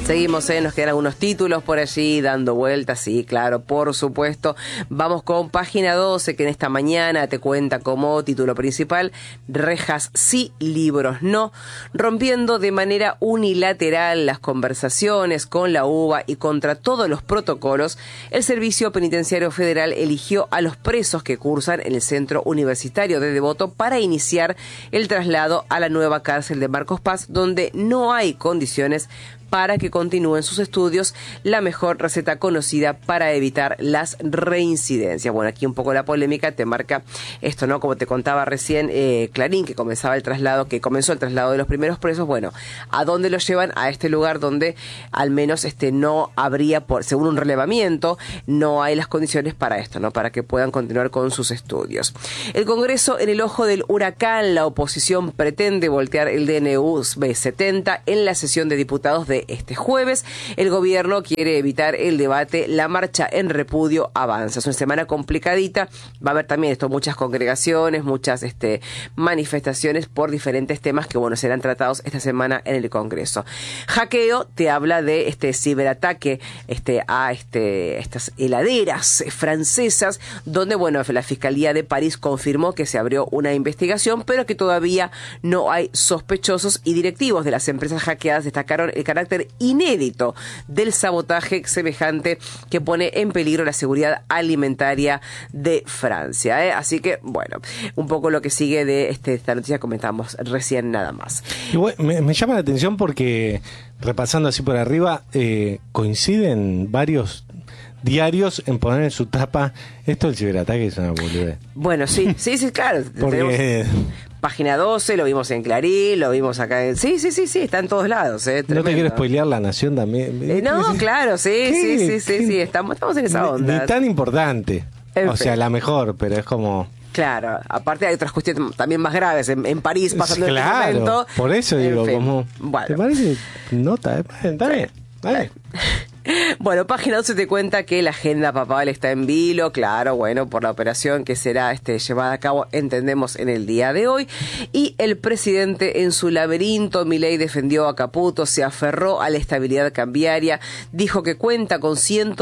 Seguimos, nos quedan algunos títulos por allí dando vueltas, sí, claro, por supuesto. Vamos con Página 12, que en esta mañana te cuenta como título principal: rejas sí, libros no, rompiendo de manera unilateral las conversaciones con la UBA y contra todos los protocolos. El Servicio Penitenciario Federal eligió a los presos que cursan en el Centro Universitario de Devoto para iniciar el traslado a la nueva cárcel de Marcos Paz, donde no hay condiciones para que continúen sus estudios, la mejor receta conocida para evitar las reincidencias. Bueno, aquí un poco la polémica te marca esto, ¿no? Como te contaba recién Clarín, que comenzó el traslado de los primeros presos. Bueno, ¿a dónde los llevan? A este lugar donde al menos no habría, según un relevamiento, no hay las condiciones para esto, ¿no? Para que puedan continuar con sus estudios. El Congreso en el ojo del huracán. La oposición pretende voltear el DNU B70 en la sesión de diputados de este jueves. El gobierno quiere evitar el debate. La marcha en repudio avanza. Es una semana complicadita. Va a haber también muchas congregaciones, muchas manifestaciones por diferentes temas que, bueno, serán tratados esta semana en el Congreso. Hackeo te habla de ciberataque a estas heladeras francesas, donde, bueno, la Fiscalía de París confirmó que se abrió una investigación, pero que todavía no hay sospechosos, y directivos de las empresas hackeadas destacaron el carácter inédito del sabotaje semejante que pone en peligro la seguridad alimentaria de Francia. Así que, bueno, un poco lo que sigue de esta noticia comentamos recién nada más. Y bueno, me llama la atención porque, repasando así por arriba, coinciden varios diarios en poner en su tapa esto del ciberataque. Es una boludez. Bueno, sí, claro. Porque Página 12, lo vimos en Clarín, lo vimos acá en... Sí, está en todos lados. No te quiero spoilear La Nación también. No, claro, sí, estamos en esa onda. Ni tan importante. O sea, la mejor, pero es como... Claro, aparte hay otras cuestiones también más graves en París pasando en este momento. Por eso digo, como... Bueno. ¿Te parece nota? Está bien. Bueno, Página 12 te cuenta que la agenda papal está en vilo, claro, bueno, por la operación que será llevada a cabo, entendemos, en el día de hoy. Y el presidente en su laberinto. Milei defendió a Caputo, se aferró a la estabilidad cambiaria, dijo que cuenta con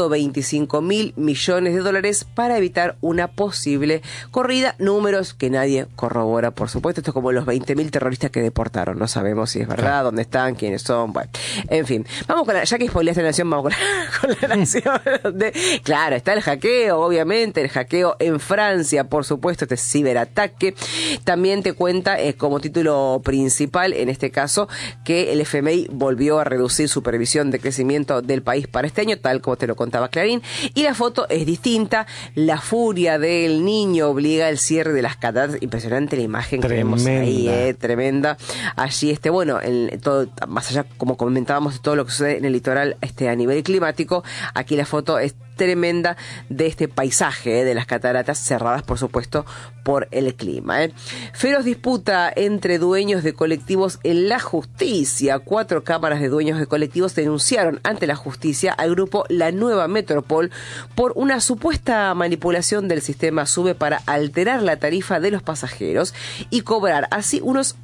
125.000 millones de dólares para evitar una posible corrida, números que nadie corrobora, por supuesto. Esto es como los 20.000 terroristas que deportaron, no sabemos si es verdad, dónde están, quiénes son, bueno, en fin. Vamos con ya que spoileaste la Nación, vamos con la Nación. Claro, está el hackeo, obviamente, el hackeo en Francia, por supuesto, ciberataque. También te cuenta como título principal, en este caso, que el FMI volvió a reducir su previsión de crecimiento del país para este año, tal como te lo contaba Clarín. Y la foto es distinta. La furia del niño obliga al cierre de las cataratas. Impresionante la imagen que vemos ahí, tremenda. Allí, bueno, todo, más allá, como comentábamos, de todo lo que sucede en el litoral a nivel climático, aquí la foto es tremenda de este paisaje de las cataratas, cerradas por supuesto por el clima. Feroz disputa entre dueños de colectivos en la justicia. 4 cámaras de dueños de colectivos denunciaron ante la justicia al grupo La Nueva Metropol por una supuesta manipulación del sistema SUBE para alterar la tarifa de los pasajeros y cobrar así unos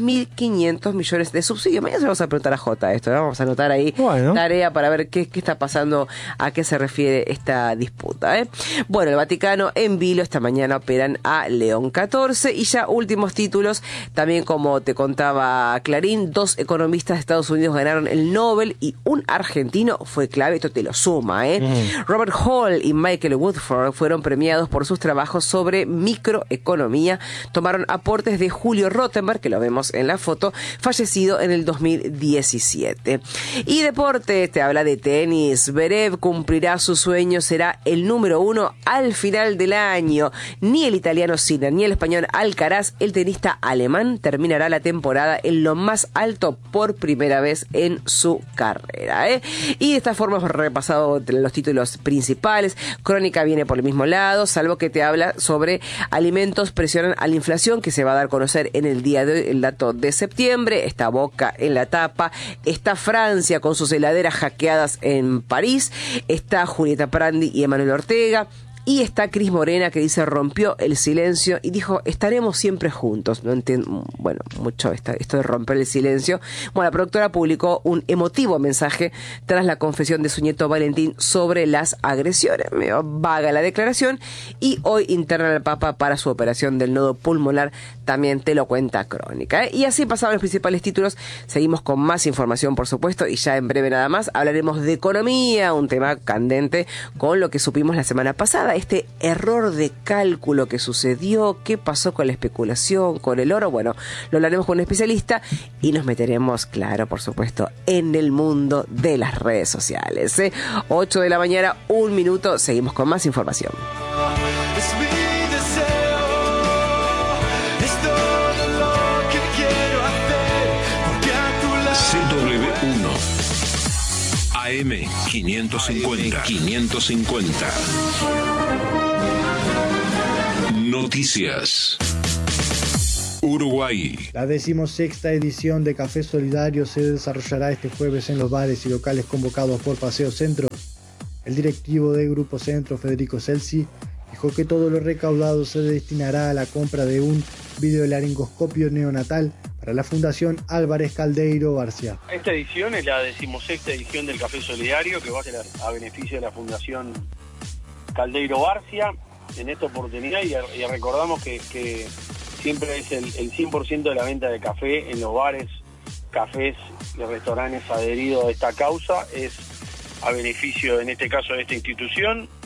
6.500 millones de subsidios. Mañana se vamos a preguntar a Jota esto, ¿no? Vamos a anotar ahí tarea para ver qué está pasando, a qué se refiere esta disputa. Bueno, el Vaticano en vilo. Esta mañana operan a León XIV. Y ya últimos títulos, también como te contaba Clarín, 2 economistas de Estados Unidos ganaron el Nobel y un argentino fue clave. Esto te lo suma. Robert Hall y Michael Woodford fueron premiados por sus trabajos sobre microeconomía. Tomaron aportes de Julio Rottenberg, que lo vemos en la foto, fallecido en el 2017. Y deporte, te habla de tenis. Zverev cumplirá su sueño, será el número 1 al final del año. Ni el italiano Sinner ni el español Alcaraz, el tenista alemán, terminará la temporada en lo más alto por primera vez en su carrera. Y de esta forma hemos repasado los títulos principales. Crónica viene por el mismo lado, salvo que te habla sobre alimentos presionan a la inflación, que se va a dar a conocer en el día de hoy, el dato de septiembre. Está Boca en la tapa, está Francia con sus heladeras hackeadas en París, está Julieta Prandi y Emanuel Ortega. Y está Cris Morena, que dice, rompió el silencio y dijo, estaremos siempre juntos. No entiendo, bueno, mucho esto de romper el silencio. Bueno, la productora publicó un emotivo mensaje tras la confesión de su nieto Valentín sobre las agresiones. Medio vaga la declaración. Y hoy internan al Papa para su operación del nodo pulmonar. También te lo cuenta Crónica, ¿eh? Y así pasaban los principales títulos. Seguimos con más información, por supuesto, y ya en breve nada más hablaremos de economía, un tema candente con lo que supimos la semana pasada, este error de cálculo que sucedió, qué pasó con la especulación, con el oro. Bueno, lo hablaremos con un especialista y nos meteremos, claro, por supuesto, en el mundo de las redes sociales, ¿eh? 8 de la mañana, 1 minuto, seguimos con más información. CW1 AM 550. Noticias. Uruguay. La 16ª edición de Café Solidario se desarrollará este jueves en los bares y locales convocados por Paseo Centro. El directivo de Grupo Centro, Federico Celsi, dijo que todo lo recaudado se destinará a la compra de un videolaringoscopio neonatal para la Fundación Álvarez Caldeiro Barcia. Esta edición es la 16ª edición del Café Solidario, que va a ser a beneficio de la Fundación Caldeiro Barcia. En esta oportunidad, y recordamos que siempre es el 100% de la venta de café en los bares, cafés y restaurantes adheridos a esta causa, es a beneficio, en este caso, de esta institución.